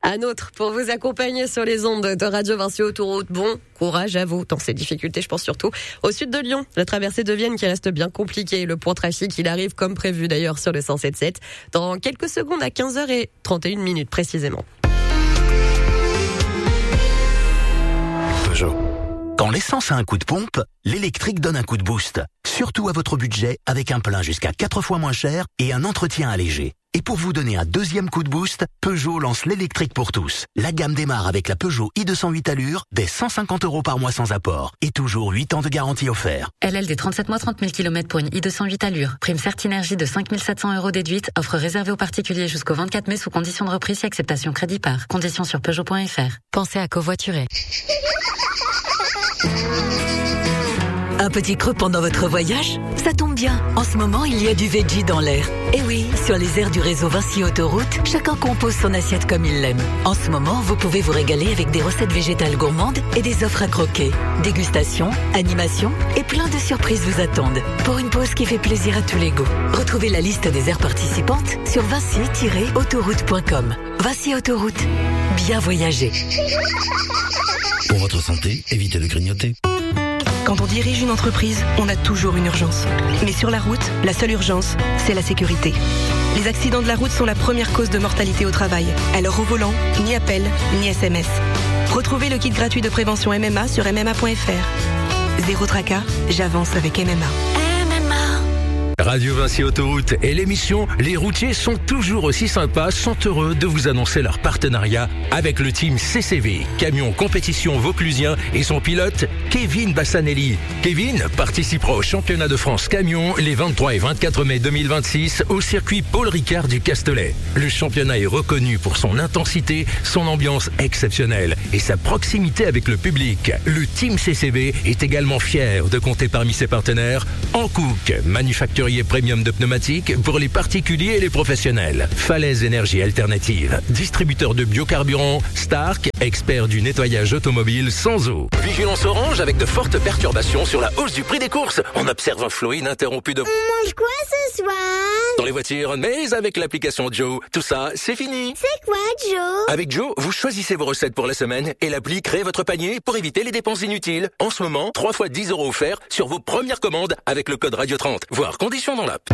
Un autre pour vous accompagner sur les ondes de Radio Vinci Autoroute. Bon courage à vous dans ces difficultés, je pense surtout au sud de Lyon. La traversée de Vienne qui reste bien compliquée. Le point trafic, il arrive comme prévu d'ailleurs sur le 107.7 dans quelques secondes à 15h31 précisément. Peugeot. Quand l'essence a un coup de pompe, l'électrique donne un coup de boost. Surtout à votre budget, avec un plein jusqu'à 4 fois moins cher et un entretien allégé. Et pour vous donner un deuxième coup de boost, Peugeot lance l'électrique pour tous. La gamme démarre avec la Peugeot i208 Allure, dès 150 € par mois sans apport. Et toujours 8 ans de garantie offert. LL des 37 mois 30 000 km pour une i208 Allure. Prime Certinergie de 5 700 € déduite. Offre réservée aux particuliers jusqu'au 24 mai sous condition de reprise et acceptation crédit par. Conditions sur Peugeot.fr. Pensez à covoiturer. Un petit creux pendant votre voyage? Ça tombe bien. En ce moment, il y a du veggie dans l'air. Et oui, sur les aires du réseau Vinci Autoroute, chacun compose son assiette comme il l'aime. En ce moment, vous pouvez vous régaler avec des recettes végétales gourmandes et des offres à croquer. Dégustation, animation et plein de surprises vous attendent. Pour une pause qui fait plaisir à tous les goûts. Retrouvez la liste des aires participantes sur vinci-autoroute.com. Vinci Autoroute. Bien voyager. Pour votre santé, évitez de grignoter. Quand on dirige une entreprise, on a toujours une urgence. Mais sur la route, la seule urgence, c'est la sécurité. Les accidents de la route sont la première cause de mortalité au travail. Alors au volant, ni appel, ni SMS. Retrouvez le kit gratuit de prévention MMA sur MMA.fr. Zéro tracas, j'avance avec MMA. Radio Vinci Autoroute et l'émission Les routiers sont toujours aussi sympas, sont heureux de vous annoncer leur partenariat avec le team CCV, camion compétition vauclusien et son pilote Kevin Bassanelli. Kevin participera au championnat de France camion les 23 et 24 mai 2026 au circuit Paul Ricard du Castellet. Le championnat est reconnu pour son intensité, son ambiance exceptionnelle et sa proximité avec le public. Le team CCV est également fier de compter parmi ses partenaires Hankook, manufacturier premium de pneumatiques pour les particuliers et les professionnels. Falaise Énergie Alternative, distributeur de biocarburant. Stark, expert du nettoyage automobile sans eau. Vigilance orange avec de fortes perturbations sur la hausse du prix des courses. On observe un flot ininterrompu de... On mange quoi ce soir? Dans les voitures, mais avec l'application Joe. Tout ça, c'est fini. C'est quoi Joe? Avec Joe, vous choisissez vos recettes pour la semaine et l'appli crée votre panier pour éviter les dépenses inutiles. En ce moment, 3 fois 10 € offerts sur vos premières commandes avec le code Radio 30. Voir conditions dans l'app.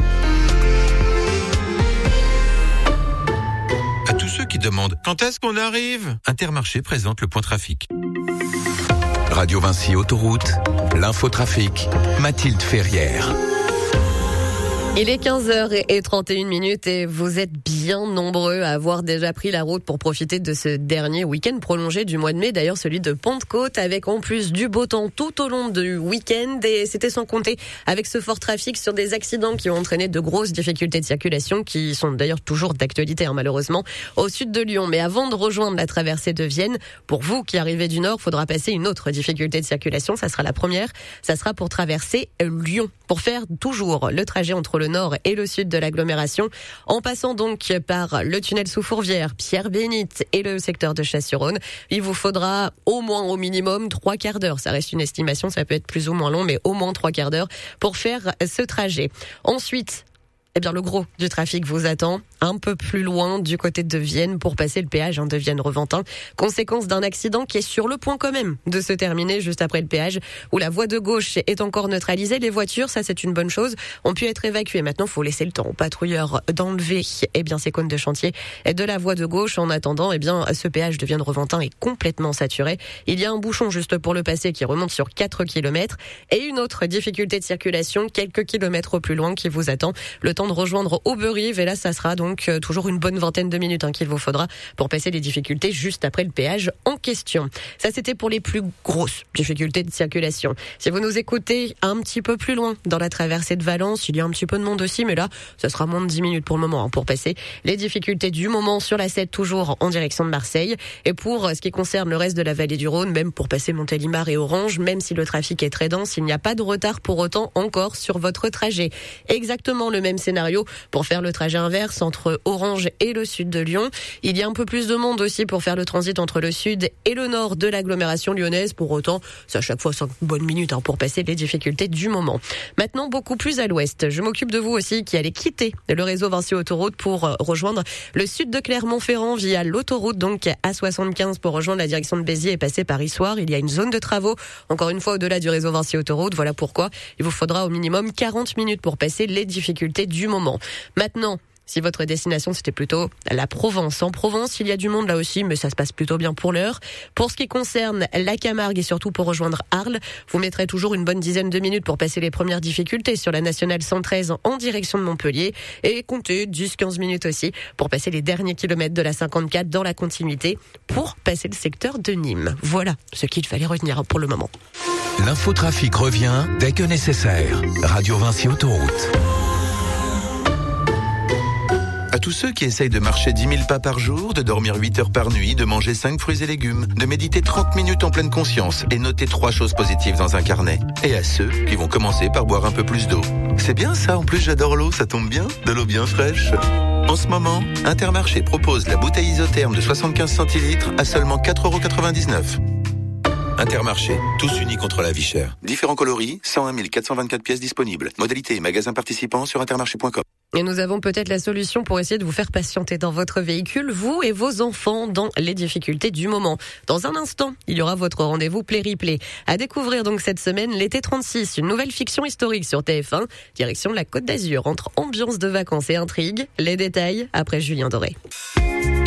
À tous ceux qui demandent quand est-ce qu'on arrive, Intermarché présente le point trafic. Radio Vinci Autoroute, l'infotrafic, Mathilde Ferrière. Il est 15h31 et vous êtes bien nombreux à avoir déjà pris la route pour profiter de ce dernier week-end prolongé du mois de mai, d'ailleurs celui de Pentecôte, avec en plus du beau temps tout au long du week-end, et c'était sans compter avec ce fort trafic sur des accidents qui ont entraîné de grosses difficultés de circulation qui sont d'ailleurs toujours d'actualité malheureusement au sud de Lyon. Mais avant de rejoindre la traversée de Vienne, pour vous qui arrivez du nord, faudra passer une autre difficulté de circulation, ça sera la première, ça sera pour traverser Lyon, pour faire toujours le trajet entre le nord et le sud de l'agglomération, en passant donc par le tunnel sous Fourvière, Pierre-Bénite et le secteur de Chasse-sur-Rhône. Il vous faudra au minimum 3 quarts d'heure. Ça reste une estimation, ça peut être plus ou moins long, mais au moins 3 quarts d'heure pour faire ce trajet. Ensuite, le gros du trafic vous attend un peu plus loin du côté de Vienne pour passer le péage de Vienne-Reventin. Conséquence d'un accident qui est sur le point quand même de se terminer juste après le péage où la voie de gauche est encore neutralisée. Les voitures, ça c'est une bonne chose, ont pu être évacuées. Maintenant, il faut laisser le temps aux patrouilleurs d'enlever ces cônes de chantier de la voie de gauche. En attendant, ce péage de Vienne-Reventin est complètement saturé. Il y a un bouchon juste pour le passer qui remonte sur 4 km et une autre difficulté de circulation quelques kilomètres plus loin qui vous attend. Le temps de rejoindre Auberive et là, ça sera donc toujours une bonne vingtaine de minutes qu'il vous faudra pour passer les difficultés juste après le péage en question. Ça, c'était pour les plus grosses difficultés de circulation. Si vous nous écoutez un petit peu plus loin dans la traversée de Valence, il y a un petit peu de monde aussi, mais là, ça sera moins de 10 minutes pour le moment pour passer les difficultés du moment sur la 7, toujours en direction de Marseille. Et pour ce qui concerne le reste de la vallée du Rhône, même pour passer Montélimar et Orange, même si le trafic est très dense, il n'y a pas de retard pour autant encore sur votre trajet. Exactement le même scénario scénario pour faire le trajet inverse entre Orange et le sud de Lyon. Il y a un peu plus de monde aussi pour faire le transit entre le sud et le nord de l'agglomération lyonnaise. Pour autant, c'est à chaque fois 5 bonnes minutes pour passer les difficultés du moment. Maintenant, beaucoup plus à l'ouest. Je m'occupe de vous aussi qui allez quitter le réseau Vinci Autoroute pour rejoindre le sud de Clermont-Ferrand via l'autoroute donc A75 pour rejoindre la direction de Béziers et passer par Issoire. Il y a une zone de travaux, encore une fois au-delà du réseau Vinci Autoroute. Voilà pourquoi il vous faudra au minimum 40 minutes pour passer les difficultés du moment. Maintenant, si votre destination c'était plutôt la Provence. En Provence, il y a du monde là aussi, mais ça se passe plutôt bien pour l'heure. Pour ce qui concerne la Camargue et surtout pour rejoindre Arles, vous mettrez toujours une bonne dizaine de minutes pour passer les premières difficultés sur la nationale 113 en direction de Montpellier et comptez 10-15 minutes aussi pour passer les derniers kilomètres de la 54 dans la continuité pour passer le secteur de Nîmes. Voilà ce qu'il fallait retenir pour le moment. L'infotrafic revient dès que nécessaire. Radio Vinci Autoroute. À tous ceux qui essayent de marcher 10 000 pas par jour, de dormir 8 heures par nuit, de manger 5 fruits et légumes, de méditer 30 minutes en pleine conscience et noter 3 choses positives dans un carnet. Et à ceux qui vont commencer par boire un peu plus d'eau. C'est bien ça, en plus j'adore l'eau, ça tombe bien, de l'eau bien fraîche. En ce moment, Intermarché propose la bouteille isotherme de 75 centilitres à seulement 4,99 €. Intermarché, tous unis contre la vie chère. Différents coloris, 101 424 pièces disponibles. Modalité et magasins participants sur intermarché.com. Et nous avons peut-être la solution pour essayer de vous faire patienter dans votre véhicule, vous et vos enfants, dans les difficultés du moment. Dans un instant, il y aura votre rendez-vous Play-Replay. À découvrir donc cette semaine, l'été 36, une nouvelle fiction historique sur TF1, direction la Côte d'Azur, entre ambiance de vacances et intrigue. Les détails après Julien Doré.